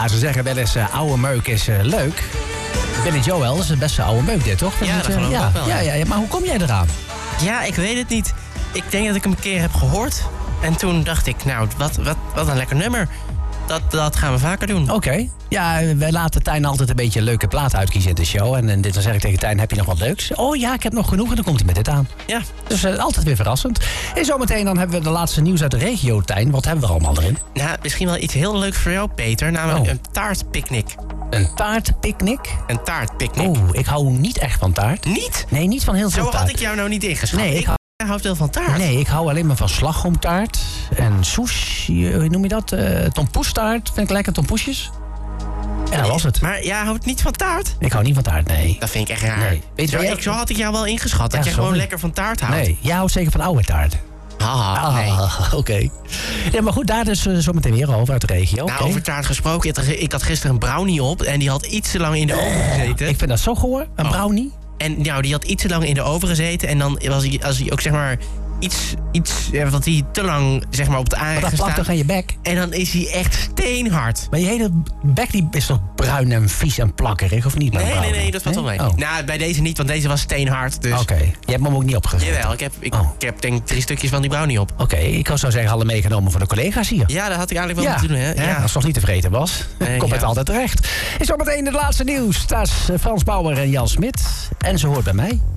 Ja, ze zeggen wel eens oude meuk is leuk. Billy Joel is het beste oude meuk dit, toch? Ja, dat geloof ik ook wel. Ja, maar hoe kom jij eraan? Ja, ik weet het niet. Ik denk dat ik hem een keer heb gehoord. En toen dacht ik, nou, wat een lekker nummer. Dat gaan we vaker doen. Oké. Ja, wij laten Tijn altijd een beetje leuke platen uitkiezen in de show. En dan zeg ik tegen Tijn, heb je nog wat leuks? Oh ja, ik heb nog genoeg en dan komt hij met dit aan. Ja. Dus altijd weer verrassend. En zometeen dan hebben we de laatste nieuws uit de regio, Tijn. Wat hebben we er allemaal erin? Nou, misschien wel iets heel leuks voor jou, Peter. Namelijk een taartpicknick. Een taartpicknick? Een taartpicknick. Oh, ik hou niet echt van taart. Niet? Nee, niet van heel veel taart. Zo had ik jou nou niet ingeschat. Nee, Jij houdt wel van taart. Nee, ik hou alleen maar van slagroomtaart. En sushi, hoe noem je dat? Tompoestaart. Vind ik lekker, tompoesjes. En dat was het. Maar jij houdt niet van taart? Ik hou niet van taart, nee. Dat vind ik echt raar. Nee. Weet je Zo had ik jou wel ingeschat. Dat je gewoon lekker van taart houdt. Nee, jij houdt zeker van oude taart. Nee. Oké. Ja, maar goed, daar dus zometeen weer over uit de regio. Nou, over taart gesproken. Ik had gisteren een brownie op en die had iets te lang in de oven gezeten. Ik vind dat zo goor, een brownie. En nou, die had iets te lang in de oven gezeten. En dan als hij ook zeg maar iets wat hij te lang zeg maar op het aanrecht dat plakt gestaan. toch aan je bek? En dan is hij echt steenhard. Maar je hele bek die is toch bruin en vies en plakkerig, of niet? Nee, dat valt wel mee. Oh. Nou, bij deze niet, want deze was steenhard. Dus... Oké, je hebt hem ook niet opgegeten? Jawel, ik heb denk ik 3 stukjes van die brownie op. Oké, ik zou zeggen, alle meegenomen voor de collega's hier. Ja, dat had ik eigenlijk wel moeten doen, hè? Ja. Als het nog niet tevreden was, komt het altijd terecht. Is zometeen het laatste nieuws. Daar is Frans Bauer en Jan Smit. En ze hoort bij mij.